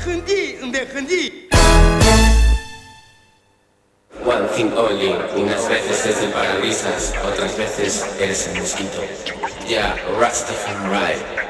One thing only, unas veces es el parabrisas, otras veces eres el mosquito. Yeah, Rastafari.